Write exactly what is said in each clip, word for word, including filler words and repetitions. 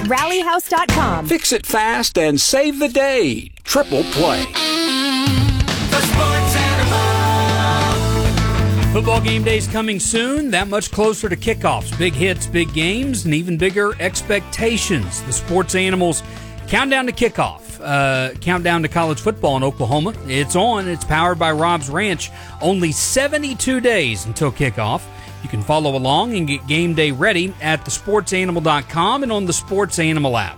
rally house dot com. Fix it fast and save the day. Triple Play. The Sports Animal. Football game days coming soon, that much closer to kickoffs. Big hits, big games, and even bigger expectations. The Sports Animals countdown to kickoff. Uh, countdown to college football in Oklahoma. It's on. It's powered by Rob's Ranch. Only seventy-two days until kickoff. You can follow along and get game day ready at the sports animal dot com and on the Sports Animal app.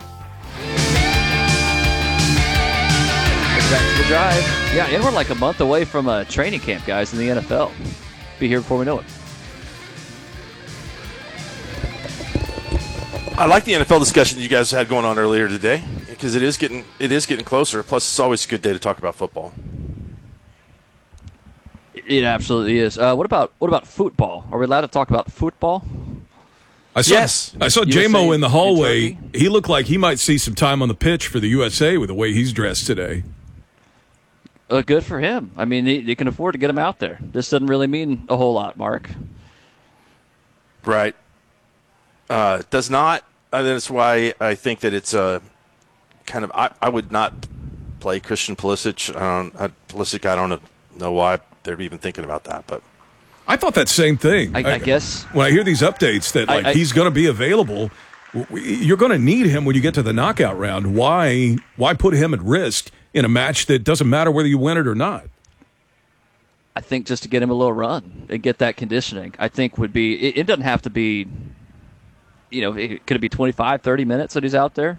Back to the drive. Yeah, and we're like a month away from a training camp, guys, in the N F L. Be here before we know it. I like the N F L discussion you guys had going on earlier today because it is getting it is getting closer. Plus, it's always a good day to talk about football. It absolutely is. Uh, what about what about football? Are we allowed to talk about football? I saw, yes. I saw J-Mo in the hallway. He looked like he might see some time on the pitch for the U S A with the way he's dressed today. Uh, good for him. I mean, he, he can afford to get him out there. This doesn't really mean a whole lot, Mark. Right. Uh, does not. Uh, that's why I think that it's a kind of. I, I would not play Christian Pulisic. I don't. I, Pulisic. I don't know why they're even thinking about that. But I thought that same thing. I, I, I guess when I hear these updates that like I, I, he's going to be available, you're going to need him when you get to the knockout round. Why? Why put him at risk in a match that doesn't matter whether you win it or not? I think just to get him a little run and get that conditioning, I think would be. It, it doesn't have to be. You know, it, could it be twenty-five, thirty minutes that he's out there?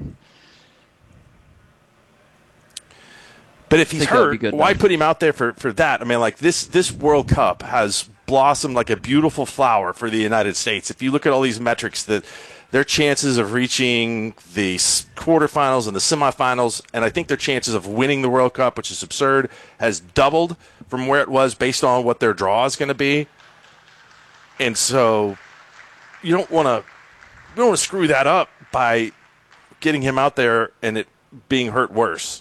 But if he's hurt, why put him out there for, for that? I mean, like this this World Cup has blossomed like a beautiful flower for the United States. If you look at all these metrics, that their chances of reaching the quarterfinals and the semifinals, and I think their chances of winning the World Cup, which is absurd, has doubled from where it was based on what their draw is going to be. And so you don't want to you don't want to screw that up by getting him out there and it being hurt worse.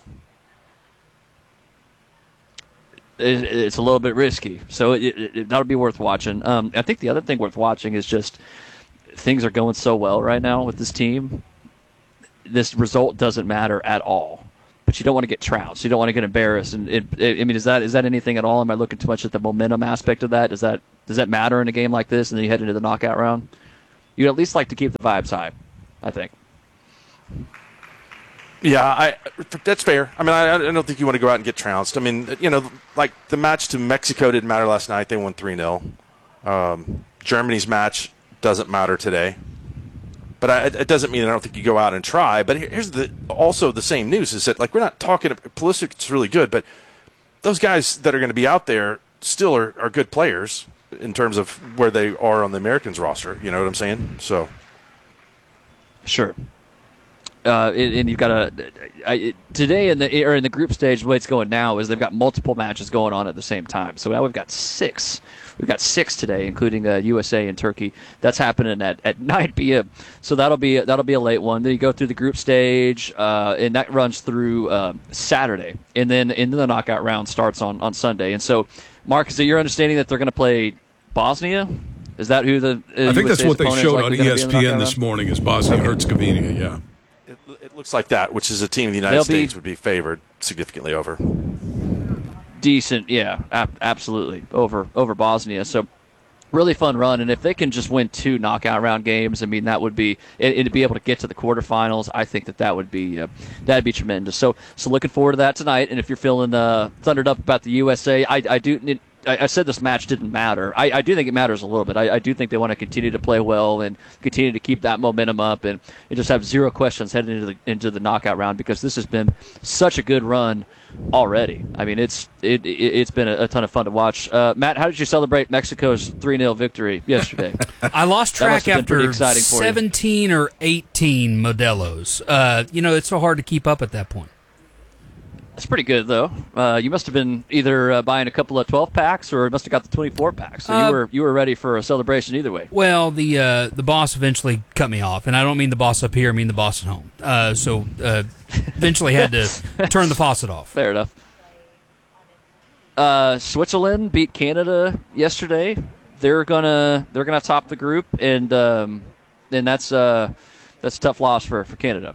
It's a little bit risky, so it, it, it, that'll be worth watching. Um, I think the other thing worth watching is just things are going so well right now with this team. This result doesn't matter at all, but you don't want to get trounced. You don't want to get embarrassed. And it, it, I mean, is that is that anything at all? Am I looking too much at the momentum aspect of that? Does that does that matter in a game like this? And then you head into the knockout round. You'd at least like to keep the vibes high, I think. Yeah, I that's fair. I mean, I, I don't think you want to go out and get trounced. I mean, you know, like the match to Mexico didn't matter last night. They won three nil. Um, Germany's match doesn't matter today. But I, it doesn't mean I don't think you go out and try. But here's the also the same news is that, like, we're not talking – Pulisic's really good, but those guys that are going to be out there still are, are good players in terms of where they are on the Americans roster. You know what I'm saying? So, sure. Uh, and you've got a today in the or in the group stage. The way it's going now is they've got multiple matches going on at the same time. So now we've got six. We've got six today, including uh, U S A and Turkey. That's happening at, at nine p.m. So that'll be that'll be a late one. Then you go through the group stage, uh, and that runs through uh, Saturday, and then and then the knockout round starts on, on Sunday. And so, Mark, is it your understanding that they're going to play Bosnia? Is that who the? Uh, I think U S A's that's what they showed on E S P N this round? morning. Is Bosnia Herzegovina? Yeah. It, it looks like that, which is a team the United They'll States be would be favored significantly over. Decent, yeah, ab- absolutely over over Bosnia. So really fun run, and if they can just win two knockout round games, I mean that would be it, to be able to get to the quarterfinals. I think that that would be uh, that'd be tremendous. So so looking forward to that tonight. And if you're feeling uh, thundered up about the U S A, I, I do. It, I said this match didn't matter. I, I do think it matters a little bit. I, I do think they want to continue to play well and continue to keep that momentum up and, and just have zero questions heading into the into the knockout round because this has been such a good run already. I mean, it's it, it, it's been a, a ton of fun to watch. Uh, Matt, how did you celebrate Mexico's three nil victory yesterday? I lost track after seventeen or eighteen Modelos. Uh, you know, it's so hard to keep up at that point. That's pretty good, though. Uh, you must have been either uh, buying a couple of twelve packs or must have got the twenty-four pack. So uh, you were you were ready for a celebration either way. Well, the uh, the boss eventually cut me off, and I don't mean the boss up here. I mean the boss at home. Uh, so uh, eventually had to turn the faucet off. Fair enough. Uh, Switzerland beat Canada yesterday. They're gonna they're gonna top the group, and um, and that's uh, That's a tough loss for, for Canada.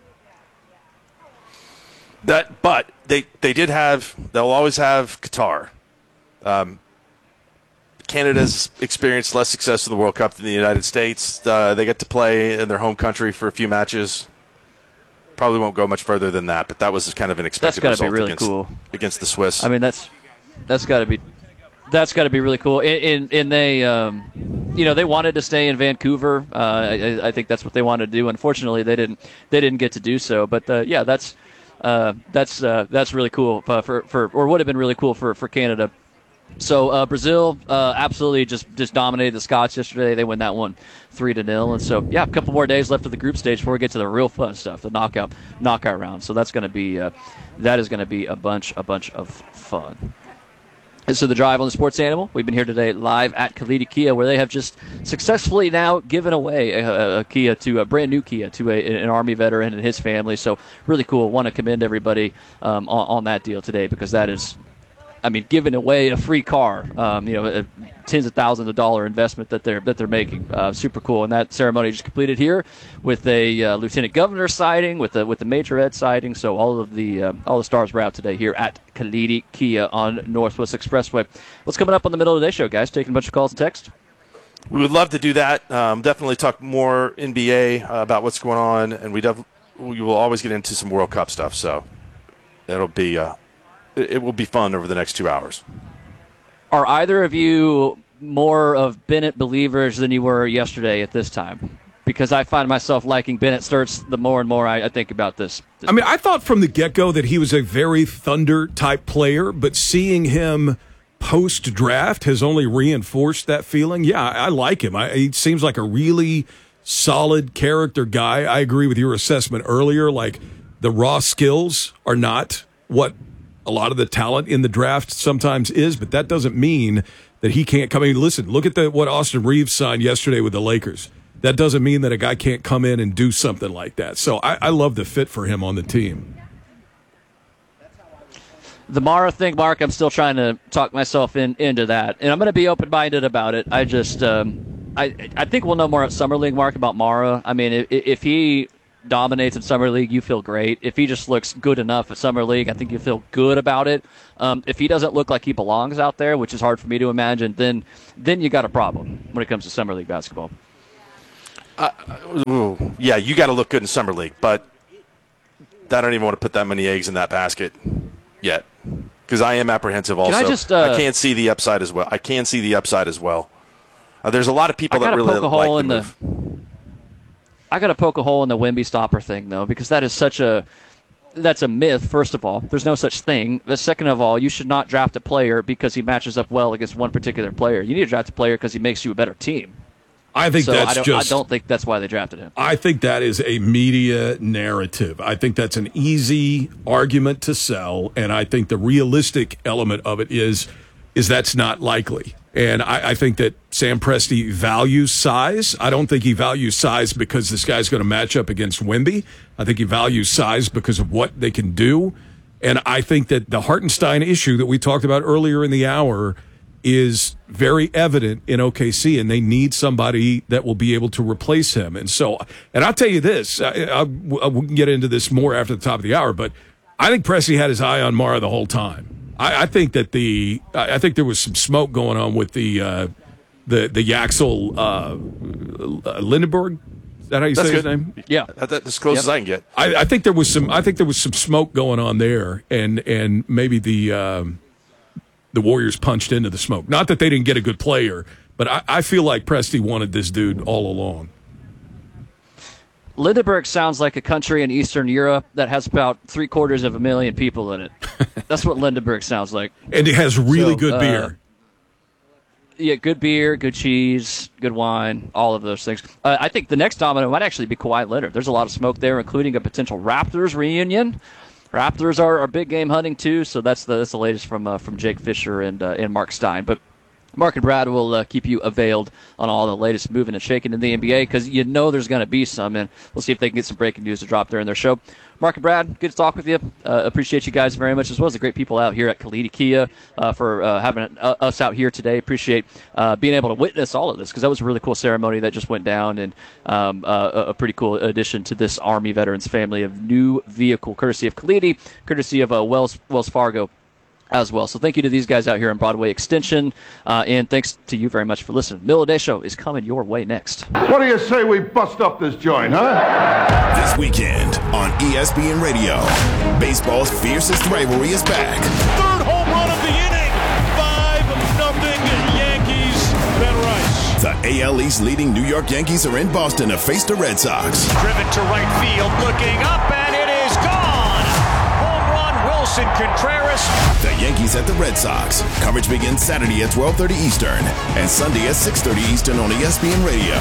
That, but they they did have. They'll always have Qatar. Um, Canada's experienced less success in the World Cup than the United States. Uh, they get to play in their home country for a few matches. Probably won't go much further than that, but that was kind of an expected that's gotta result be really against, cool. against the Swiss. I mean, that's that's got to be that's got to be really cool. And, and they, um, you know, they wanted to stay in Vancouver. Uh, I, I think that's what they wanted to do. Unfortunately, they didn't. They didn't get to do so. But uh, yeah, that's uh, that's uh, that's really cool uh, for for or would have been really cool for for Canada. So uh, Brazil uh, absolutely just, just dominated the Scots yesterday. They win that one three to nil. And so yeah, a couple more days left of the group stage before we get to the real fun stuff, the knockout knockout round. So that's going to be uh, that is going to be a bunch a bunch of fun. And so the drive on the Sports Animal. We've been here today live at Kalidi Kia, where they have just successfully now given away a, a Kia to a brand new Kia to a, an Army veteran and his family. So really cool. Want to commend everybody um, on, on that deal today, because that is, I mean, giving away a free car, um, you know, a, tens of thousands of dollar investment that they're that they're making. Uh, super cool. And that ceremony just completed here with a uh, lieutenant governor sighting, with the with the major ed sighting. So all of the uh, all the stars were out today here at Kalidi Kia on Northwest Expressway. What's coming up on the Middle of the Day show, guys? Taking a bunch of calls and texts. We would love to do that. Um, definitely talk more N B A uh, about what's going on, and we def- we will always get into some World Cup stuff. So it'll be. Uh, It will be fun over the next two hours. Are either of you more of Bennett believers than you were yesterday at this time? Because I find myself liking Bennett Sturts the more and more I, I think about this. I mean, I thought from the get-go that he was a very Thunder-type player, but seeing him post-draft has only reinforced that feeling. Yeah, I, I like him. I, he seems like a really solid character guy. I agree with your assessment earlier. Like, the raw skills are not what a lot of the talent in the draft sometimes is, but that doesn't mean that he can't come in. Listen, look at the, what Austin Reeves signed yesterday with the Lakers. That doesn't mean that a guy can't come in and do something like that. So I, I love the fit for him on the team. The Mara thing, Mark, I'm still trying to talk myself in into that, and I'm going to be open-minded about it. I just, um, I, I think we'll know more at Summer League, Mark, about Mara. I mean, if, if he dominates in Summer League, you feel great. If he just looks good enough at Summer League, I think you feel good about it. Um, if he doesn't look like he belongs out there, which is hard for me to imagine, then then you got a problem when it comes to Summer League basketball. Uh, ooh, yeah, you got to look good in Summer League, but I don't even want to put that many eggs in that basket yet, because I am apprehensive also. Can I, just, uh, I can't see the upside as well. I can see the upside as well. Uh, there's a lot of people that really like the move. The, I got to poke a hole in the Wemby stopper thing, though, because that is such a that's a myth, first of all. There's no such thing. But second of all, you should not draft a player because he matches up well against one particular player. You need to draft a player because he makes you a better team. I think so that's I don't, just. I don't think that's why they drafted him. I think that is a media narrative. I think that's an easy argument to sell, and I think the realistic element of it is is that's not likely. And I, I think that Sam Presti values size. I don't think he values size because this guy's going to match up against Wemby. I think he values size because of what they can do. And I think that the Hartenstein issue that we talked about earlier in the hour is very evident in O K C, and they need somebody that will be able to replace him. And so, and I'll tell you this, I, I, I, we can get into this more after the top of the hour, but I think Presti had his eye on Mara the whole time. I, I think that the I think there was some smoke going on with the uh, the the Yaxel uh, Lindenberg. Is that how you That's say good. his name? Yeah, that's as close yep. as I can get. I, I think there was some. I think there was some smoke going on there, and and maybe the um, the Warriors punched into the smoke. Not that they didn't get a good player, but I, I feel like Presti wanted this dude all along. Lindenberg sounds like a country in Eastern Europe that has about three quarters of a million people in it. That's what Lindenberg sounds like. And it has really so, good uh, beer. Yeah, good beer, good cheese, good wine, all of those things. Uh, I think the next domino might actually be Kawhi Leonard. There's a lot of smoke there, including a potential Raptors reunion. Raptors are, are big game hunting too, so that's the that's the latest from uh, from Jake Fisher and uh, and Mark Stein. But Mark and Brad will uh, keep you availed on all the latest moving and shaking in the N B A because you know there's going to be some, and we'll see if they can get some breaking news to drop during their show. Mark and Brad, good to talk with you. Uh, appreciate you guys very much, as well as the great people out here at Kalita Kia uh, for uh, having uh, us out here today. Appreciate uh, being able to witness all of this because that was a really cool ceremony that just went down, and um, uh, a pretty cool addition to this Army veterans family of new vehicle, courtesy of Kalita, courtesy of uh, Wells Wells Fargo as well. So thank you to these guys out here in Broadway Extension, uh, and thanks to you very much for listening. Middle of the Day Show is coming your way next. What do you say we bust up this joint, huh? This weekend on E S P N Radio, baseball's fiercest rivalry is back. Third home run of the inning, five nothing Yankees. Ben Rice. The A L East leading New York Yankees are in Boston to face the Red Sox. Driven to right field, looking up, and it is gone. Wilson Contreras. The Yankees at the Red Sox. Coverage begins Saturday at twelve thirty Eastern and Sunday at six thirty Eastern on E S P N Radio.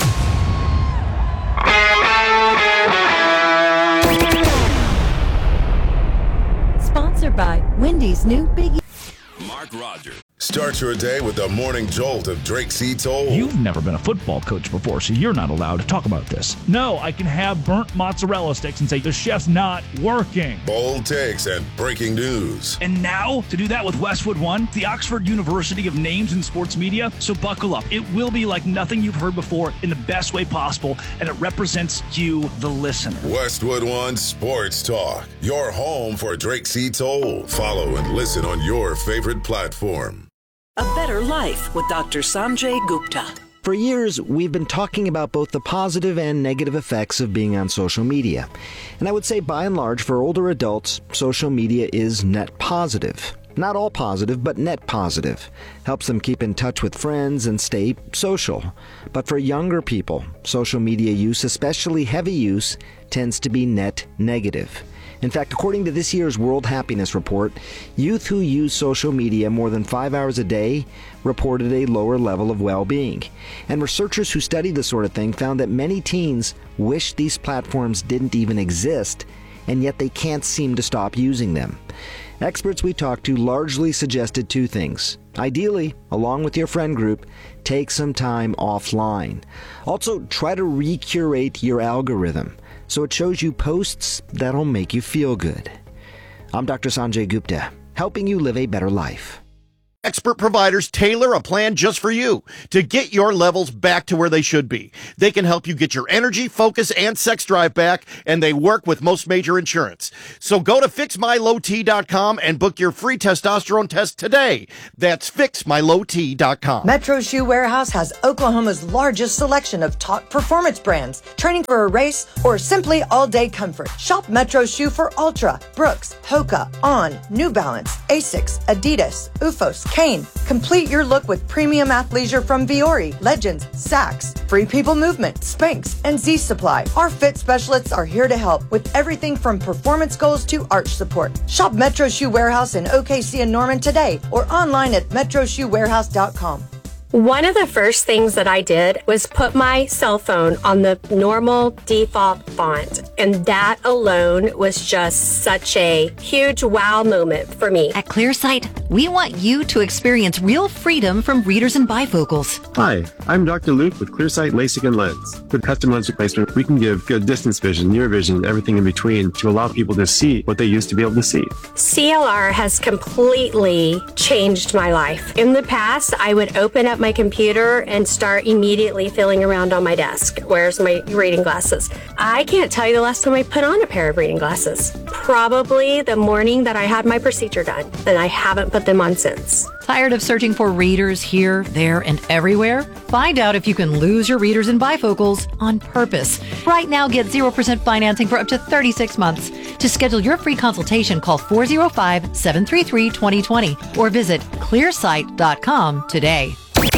Sponsored by Wendy's new Big Mark Rogers. Start your day with the morning jolt of Drake Seats Old. You've never been a football coach before, so you're not allowed to talk about this. No, I can have burnt mozzarella sticks and say the chef's not working. Bold takes and breaking news. And now, to do that with Westwood One, the Oxford University of Names in Sports Media, so buckle up. It will be like nothing you've heard before in the best way possible, and it represents you, the listener. Westwood One Sports Talk, your home for Drake Seats Old. Follow and listen on your favorite platform. A Better Life with Doctor Sanjay Gupta. For years, we've been talking about both the positive and negative effects of being on social media. And I would say, by and large, for older adults, social media is net positive. Not all positive, but net positive. Helps them keep in touch with friends and stay social. But for younger people, social media use, especially heavy use, tends to be net negative. In fact, according to this year's World Happiness Report, youth who use social media more than five hours a day reported a lower level of well-being. And researchers who study this sort of thing found that many teens wish these platforms didn't even exist, and yet they can't seem to stop using them. Experts we talked to largely suggested two things. Ideally, along with your friend group, take some time offline. Also, try to recurate your algorithm so it shows you posts that'll make you feel good. I'm Doctor Sanjay Gupta, helping you live a better life. Expert providers tailor a plan just for you to get your levels back to where they should be. They can help you get your energy, focus, and sex drive back, and they work with most major insurance. So go to fix my low t dot com and book your free testosterone test today. That's fix my low t dot com. Metro Shoe Warehouse has Oklahoma's largest selection of top performance brands, training for a race, or simply all-day comfort. Shop Metro Shoe for Ultra, Brooks, Hoka, On, New Balance, Asics, Adidas, U F O S, Kane. Complete your look with premium athleisure from Viore, Legends, Saks, Free People Movement, Spanx, and Z Supply. Our fit specialists are here to help with everything from performance goals to arch support. Shop Metro Shoe Warehouse in O K C and Norman today or online at metro shoe warehouse dot com. One of the first things that I did was put my cell phone on the normal default font, and that alone was just such a huge wow moment for me. At ClearSight, we want you to experience real freedom from readers and bifocals. Hi, I'm Doctor Luke with ClearSight LASIK and Lens. With custom lens replacement, we can give good distance vision, near vision, and everything in between to allow people to see what they used to be able to see. C L R has completely changed my life. In the past, I would open up my computer and start immediately feeling around on my desk. Where's my reading glasses? I can't tell you the last time I put on a pair of reading glasses. Probably the morning that I had my procedure done, and I haven't put them on since. Tired of searching for readers here, there, and everywhere? Find out if you can lose your readers and bifocals on purpose. Right now, get zero percent financing for up to thirty-six months. To schedule your free consultation, call four oh five, seven three three, two oh two oh or visit clear sight dot com today.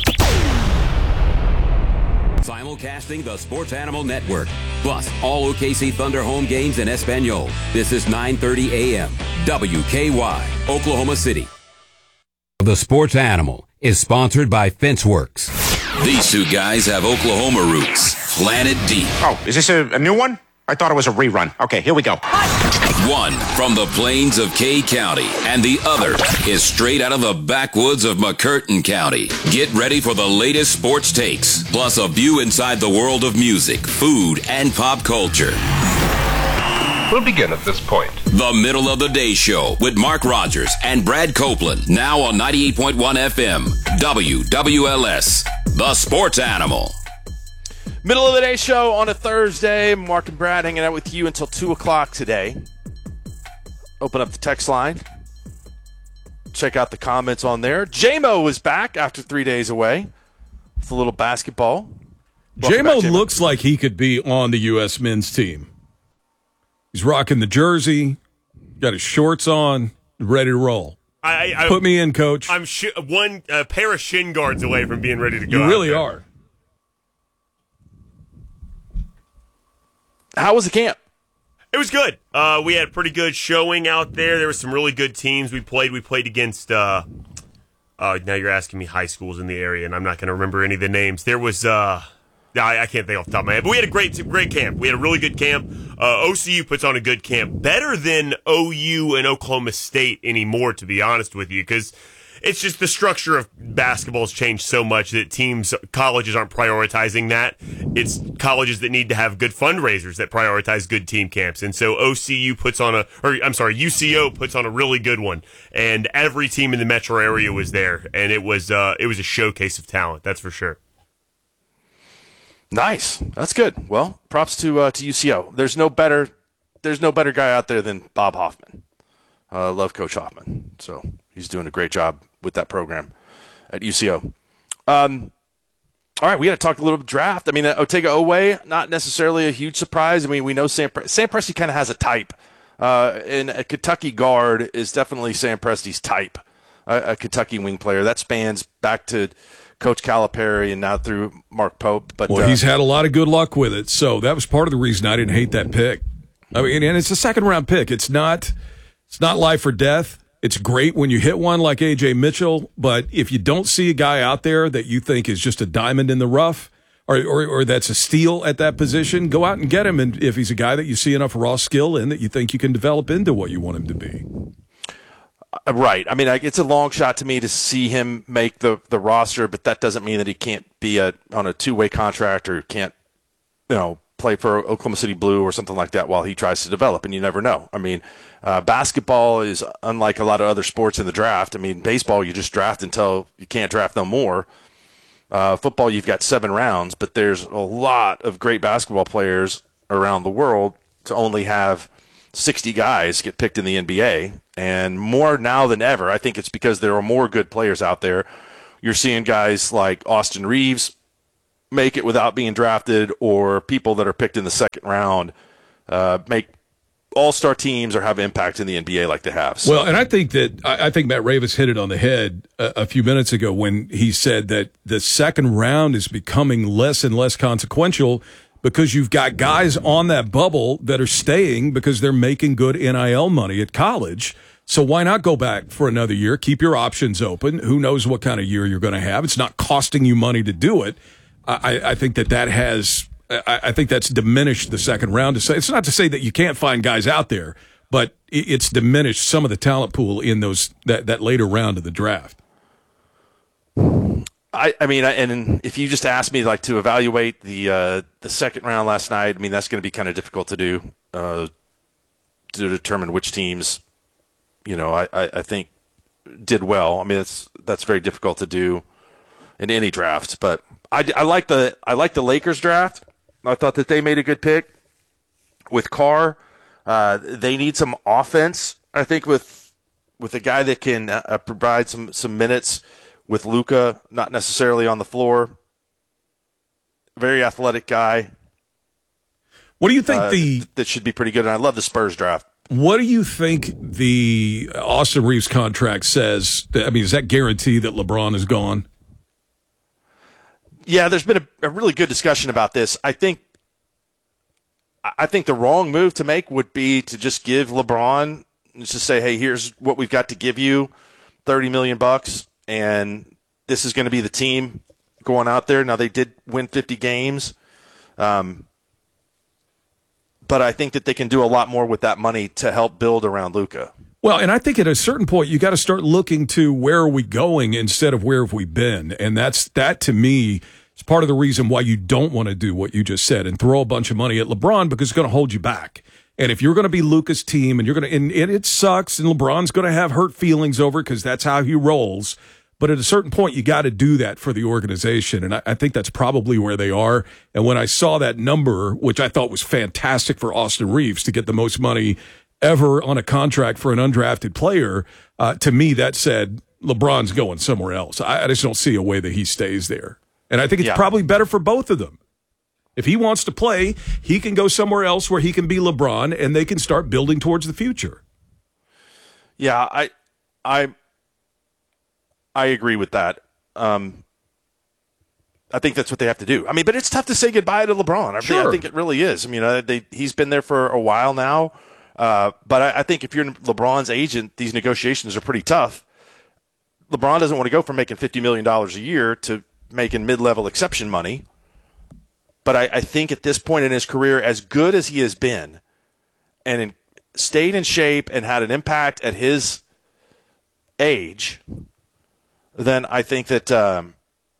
Simulcasting the Sports Animal Network, plus all O K C Thunder home games in Espanol. This is nine thirty a.m. W K Y, Oklahoma City. The Sports Animal is sponsored by FenceWorks. These two guys have Oklahoma roots, planted deep. Oh, is this a, a new one? I thought it was a rerun. Okay, here we go. One from the plains of Kay County, and the other is straight out of the backwoods of McCurtain County. Get ready for the latest sports takes, plus a view inside the world of music, food, and pop culture. We'll begin at this point. The Middle of the Day Show with Mark Rogers and Brad Copeland, now on ninety-eight point one F M, W W L S, The Sports Animal. Middle of the Day Show on a Thursday. Mark and Brad hanging out with you until two o'clock today. Open up the text line. Check out the comments on there. J-Mo is back after three days away with a little basketball. J-Mo looks like he could be on the U S men's team. He's rocking the jersey, got his shorts on, ready to roll. I, I, Put me in, coach. I'm sh- one uh, pair of shin guards away from being ready to go. You really out are. How was the camp? It was good. Uh, we had a pretty good showing out there. There were some really good teams we played. We played against, uh, uh, now you're asking me high schools in the area, and I'm not going to remember any of the names. There was, uh, I, I can't think off the top of my head, but we had a great great camp. We had a really good camp. Uh, O C U puts on a good camp. Better than O U and Oklahoma State anymore, to be honest with you, because it's just the structure of basketball has changed so much that teams, colleges aren't prioritizing that. It's colleges that need to have good fundraisers that prioritize good team camps. And so O C U puts on a, or I'm sorry, U C O puts on a really good one. And every team in the metro area was there. And it was, uh, it was a showcase of talent. That's for sure. Nice. That's good. Well, props to, uh, to U C O. There's no better, there's no better guy out there than Bob Hoffman. Uh, love Coach Hoffman. So he's doing a great job with that program at U C O. Um, all right, we got to talk a little bit draft. I mean, uh, Otega Oweh, not necessarily a huge surprise. I mean, we know Sam, Pre- Sam Presti kind of has a type. Uh, and a Kentucky guard is definitely Sam Presti's type, uh, a Kentucky wing player. That spans back to Coach Calipari and now through Mark Pope. But Well, uh, he's had a lot of good luck with it, so that was part of the reason I didn't hate that pick. I mean, and it's a second-round pick. It's not, it's not life or death. It's great when you hit one like A J Mitchell, but if you don't see a guy out there that you think is just a diamond in the rough or, or, or that's a steal at that position, go out and get him. And if he's a guy that you see enough raw skill in that you think you can develop into what you want him to be. Uh, right. I mean, it's a long shot to me to see him make the, the roster, but that doesn't mean that he can't be a, on a two-way contract or can't, you know, play for Oklahoma City Blue or something like that while he tries to develop, and you never know. I mean, uh, basketball is unlike a lot of other sports in the draft. I mean, baseball, you just draft until you can't draft no more. Uh, football, you've got seven rounds, but there's a lot of great basketball players around the world to only have sixty guys get picked in the N B A, and more now than ever. I think it's because there are more good players out there. You're seeing guys like Austin Reeves make it without being drafted, or people that are picked in the second round uh, make all-star teams or have impact in the N B A like they have. So. Well, and I think that I think Matt Ravis hit it on the head a, a few minutes ago when he said that the second round is becoming less and less consequential because you've got guys on that bubble that are staying because they're making good N I L money at college. So why not go back for another year? Keep your options open. Who knows what kind of year you're going to have? It's not costing you money to do it. I, I think that that has, I, I think that's diminished the second round. To say it's not to say that you can't find guys out there, but it's diminished some of the talent pool in those that, that later round of the draft. I, I mean, and if you just asked me like to evaluate the uh, the second round last night, I mean that's going to be kind of difficult to do uh, to determine which teams, you know, I, I, I think did well. I mean, that's that's very difficult to do in any draft, but. I, I like the I like the Lakers draft. I thought that they made a good pick with Carr. Uh, they need some offense, I think, with with a guy that can uh, provide some, some minutes with Luka, not necessarily on the floor. Very athletic guy. What do you think uh, the that should be pretty good? And I love the Spurs draft. What do you think the Austin Reeves contract says? I mean, is that guarantee that LeBron is gone? Yeah, there's been a, a really good discussion about this. I think I think the wrong move to make would be to just give LeBron, just to say, hey, here's what we've got to give you, thirty million bucks, and this is going to be the team going out there. Now, they did win fifty games, um, but I think that they can do a lot more with that money to help build around Luka. Well, and I think at a certain point you got to start looking to where are we going instead of where have we been, and that's that to me is part of the reason why you don't want to do what you just said and throw a bunch of money at LeBron, because it's going to hold you back. And if you're going to be Luka's team and you're going to, and, and it sucks, and LeBron's going to have hurt feelings over it because that's how he rolls. But at a certain point, you got to do that for the organization. And I, I think that's probably where they are. And when I saw that number, which I thought was fantastic for Austin Reeves to get the most money ever on a contract for an undrafted player, uh, to me, that said LeBron's going somewhere else. I, I just don't see a way that he stays there. And I think it's yeah. probably better for both of them. If he wants to play, he can go somewhere else where he can be LeBron, and they can start building towards the future. Yeah, I, I, I agree with that. Um, I think that's what they have to do. I mean, but it's tough to say goodbye to LeBron. I, sure. mean, I think it really is. I mean, uh, they, he's been there for a while now. Uh, but I, I think if you're LeBron's agent, these negotiations are pretty tough. LeBron doesn't want to go from making fifty million dollars a year to making mid-level exception money. But I, I think at this point in his career, as good as he has been and in, stayed in shape and had an impact at his age, then I think that um,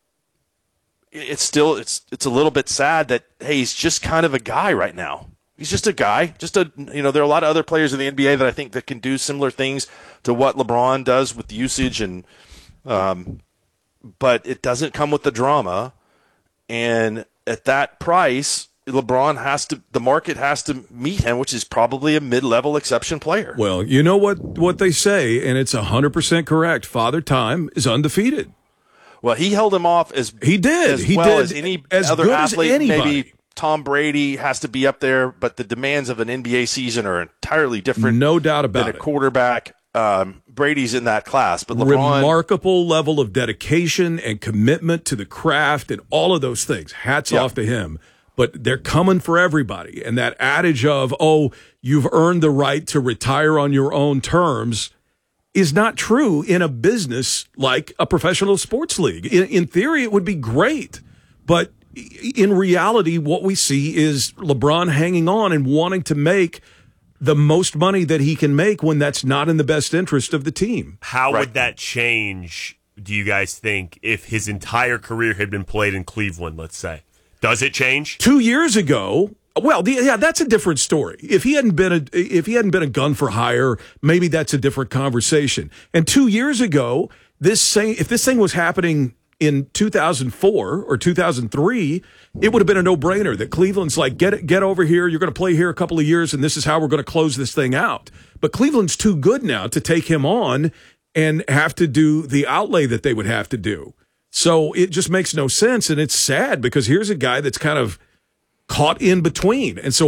it's still it's it's a little bit sad that, hey, he's just kind of a guy right now. He's just a guy. Just a you know, there are a lot of other players in the N B A that I think that can do similar things to what LeBron does with usage, and um, but it doesn't come with the drama. And at that price, LeBron has to, the market has to meet him, which is probably a mid-level exception player. Well, you know what, what they say, and it's one hundred percent correct. Father Time is undefeated. Well, he held him off as he did. As he well did as any as other good athlete. As anybody. Maybe Tom Brady has to be up there, but the demands of an N B A season are entirely different. No doubt about than it. A quarterback. Um, Brady's in that class, but LeBron, remarkable level of dedication and commitment to the craft and all of those things. Hats yeah. off to him. But they're coming for everybody. And that adage of, oh, you've earned the right to retire on your own terms is not true in a business like a professional sports league. In, in theory, it would be great. But in reality, what we see is LeBron hanging on and wanting to make the most money that he can make when that's not in the best interest of the team. How right. would that change, do you guys think, if his entire career had been played in Cleveland, let's say? Does it change? Two years ago, well, the, yeah, that's a different story. If he hadn't been a, if he hadn't been a gun for hire, maybe that's a different conversation. And two years ago, this same, if this thing was happening in two thousand four or two thousand three, it would have been a no-brainer that Cleveland's like, get it, get over here. You're going to play here a couple of years, and this is how we're going to close this thing out. But Cleveland's too good now to take him on and have to do the outlay that they would have to do. So it just makes no sense, and it's sad because here's a guy that's kind of caught in between. And so